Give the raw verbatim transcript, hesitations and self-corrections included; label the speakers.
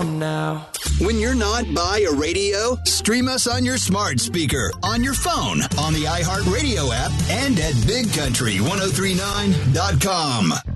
Speaker 1: on now.
Speaker 2: When you're not by a radio, stream us on your smart speaker, on your phone, on the iHeartRadio app, and at big country ten thirty-nine dot com.